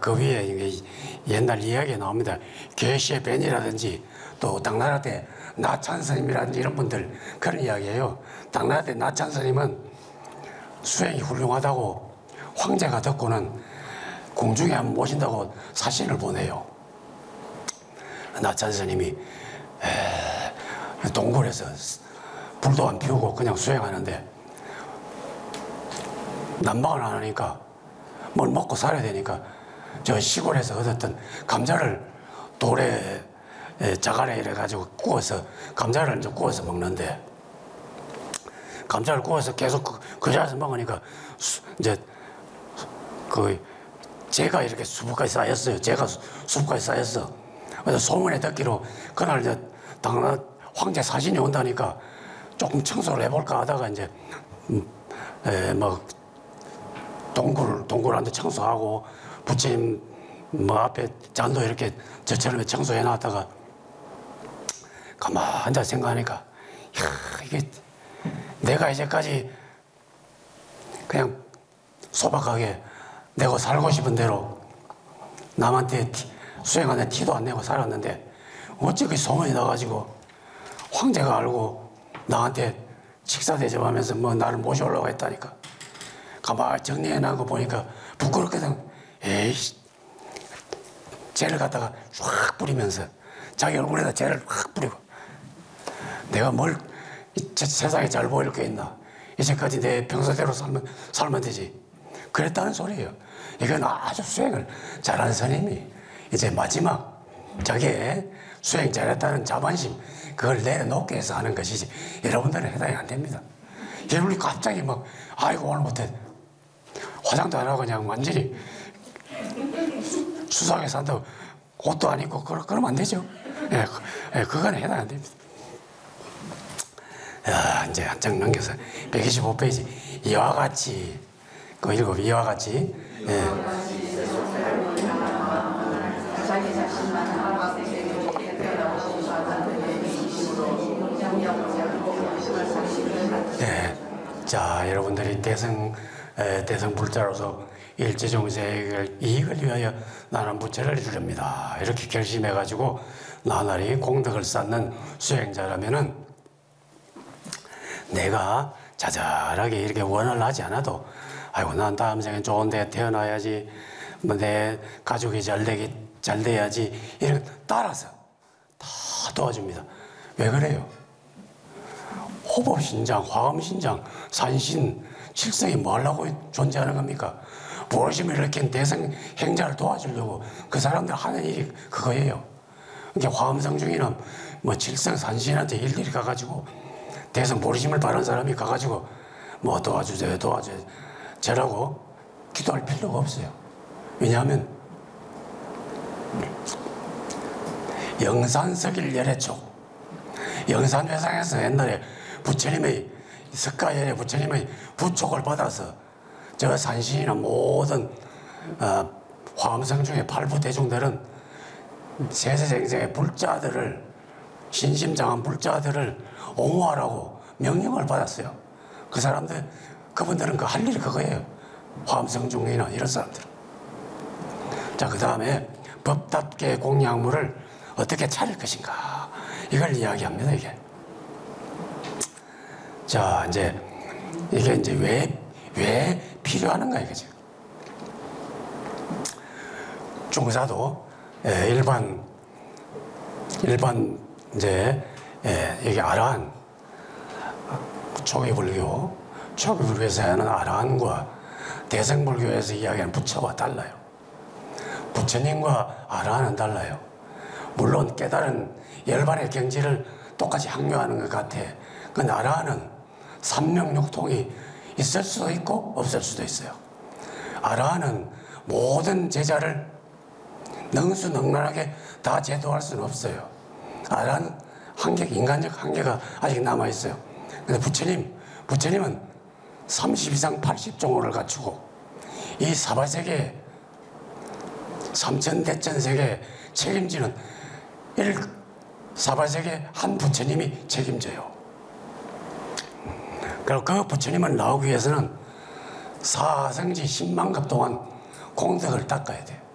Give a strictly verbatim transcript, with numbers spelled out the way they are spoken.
그 위에 이게 옛날 이야기가 나옵니다. 괴시의 벤이라든지 또 당나라 때 나찬 스님이라든지 이런 분들 그런 이야기예요. 당나라 때 나찬 스님은 수행이 훌륭하다고 황제가 듣고는 궁중에 한번 모신다고 사신을 보내요. 나찬 스님이 동굴에서 불도 안 피우고 그냥 수행하는데 난방을 안 하니까 뭘 먹고 살아야 되니까 저 시골에서 얻었던 감자를 돌에 자갈에 이래 가지고 구워서 감자를 이제 구워서 먹는데 감자를 구워서 계속 그, 그 자리에서 먹으니까 수, 이제 그 재가 이렇게 수북까지 쌓였어요. 재가 수, 수북까지 쌓였어. 그래서 소문에 듣기로 그날 이제 당연 황제 사신이 온다니까 조금 청소를 해볼까 하다가 이제 음, 에, 뭐 동굴 동굴한테 청소하고 부처님 뭐 앞에 잔도 이렇게 저처럼 청소해 놨다가 가만 앉아 생각하니까 야, 이게 내가 이제까지 그냥 소박하게 내가 살고 싶은 대로 남한테 티, 수행하는 티도 안 내고 살았는데 어찌 그 소문이 나가지고 황제가 알고 나한테 식사 대접하면서 뭐 나를 모셔오려고 했다니까. 가만히 정리해놓은 거 보니까 부끄럽거든. 에이씨, 젤을 갖다가 확 뿌리면서 자기 얼굴에다 젤을 확 뿌리고 내가 뭘 세상에 잘 보일 게 있나. 이제까지 내 평소대로 살면, 살면 되지. 그랬다는 소리예요. 이건 아주 수행을 잘하는 스님이 이제 마지막 자기의 수행 잘했다는 자만심 그걸 내려놓게 해서 하는 것이지 여러분들은 해당이 안 됩니다. 여러분이 갑자기 막 아이고 오늘부터 화장도 안 하고 그냥 완전히 수상하게 산다고 옷도 안 입고 그러면 안 되죠. 예, 예, 그건 해당 안 됩니다. 야, 이제 한 장 넘겨서 백이십오 페이지 이와 같이 그 읽어 이와 같이 예. 네, 자 여러분들이 대성 에, 대성불자로서 일체종생의 이익을 위하여 나는 부처를 이루렵니다. 이렇게 결심해가지고 나날이 공덕을 쌓는 수행자라면은 내가 자잘하게 이렇게 원을 하지 않아도 아이고 난 다음 생에 좋은 데 태어나야지 뭐 내 가족이 잘 되기 잘 돼야지 이렇게 따라서 다 도와줍니다. 왜 그래요? 호법신장, 화엄신장, 산신, 칠성이 뭐 하려고 존재하는 겁니까? 부르심을 일으킨 대성 행자를 도와주려고 그 사람들 하는 일이 그거예요. 그러니까 화엄성중이나 뭐 칠성 산신한테 일일이 가가지고 대성 부르심을 바른 사람이 가가지고 뭐 도와주세요, 도와주세요. 저라고 기도할 필요가 없어요. 왜냐하면 영산석일 열애촉 영산회상에서 옛날에 부처님의 석가열의 부처님의 부촉을 받아서 저 산신이나 모든 어, 화엄성 중에 팔부 대중들은 세세생생의 불자들을 신심장한 불자들을 옹호하라고 명령을 받았어요. 그 사람들 그분들은 그 할 일이 그거예요. 화엄성 중이나 이런 사람들은. 자, 그 다음에 법답게 공양물을 어떻게 차릴 것인가 이걸 이야기합니다. 이게. 자, 이제 이게 이제 왜, 왜 필요하는가 이거죠. 중사도 예, 일반 일반 이제 예, 이게 아라한 초기불교 초기불교에서 하는 아라한과 대성불교에서 이야기하는 부처와 달라요. 부처님과 아라한은 달라요. 물론 깨달은 열반의 경지를 똑같이 항묘하는 것 같아. 그 아라한은 삼명육통이 있을 수도 있고 없을 수도 있어요. 아라한은 모든 제자를 능수능란하게 다 제도할 수는 없어요. 아라한 한계, 인간적 한계가 아직 남아있어요. 근데 부처님, 부처님은 삼십 이상 팔십 종호를 갖추고 이 사바세계 삼천대천세계 책임지는 일 사바세계 한 부처님이 책임져요. 그리고 그 부처님을 나오기 위해서는 사생지 십만 급 동안 공덕을 닦아야 돼요.